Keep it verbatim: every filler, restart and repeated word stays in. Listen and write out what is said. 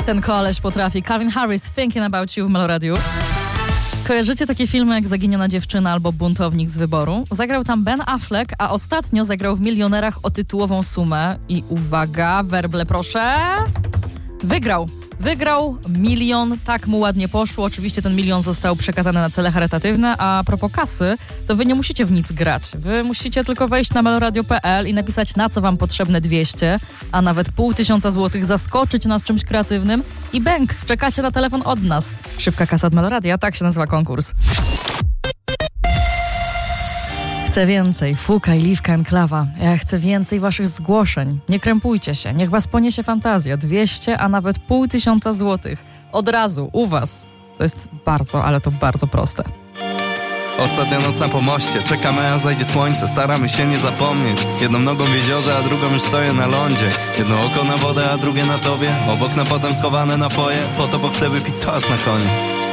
Ten koleś potrafi. Calvin Harris, Thinking About You w Meloradiu. Kojarzycie takie filmy jak Zaginiona dziewczyna albo Buntownik z wyboru? Zagrał tam Ben Affleck, a ostatnio zagrał w Milionerach o tytułową sumę. I uwaga, werble proszę. Wygrał. Wygrał milion, tak mu ładnie poszło. Oczywiście ten milion został przekazany na cele charytatywne, a propos kasy, to wy nie musicie w nic grać. Wy musicie tylko wejść na meloradio kropka p l i napisać, na co wam potrzebne dwieście, a nawet pół tysiąca złotych, zaskoczyć nas czymś kreatywnym i bęk, czekacie na telefon od nas. Szybka kasa od Meloradia, tak się nazywa konkurs. Chcę więcej, Fuka i Liwka Enklawa. Ja chcę więcej waszych zgłoszeń. Nie krępujcie się, niech was poniesie fantazja. dwieście, a nawet pół tysiąca złotych. Od razu, u was. To jest bardzo, ale to bardzo proste. Ostatnia noc na pomoście, czekamy aż zajdzie słońce. Staramy się nie zapomnieć. Jedną nogą w jeziorze, a drugą już stoję na lądzie. Jedno oko na wodę, a drugie na tobie. Obok na potem schowane napoje. Po to, bo chcę wypić toast na koniec.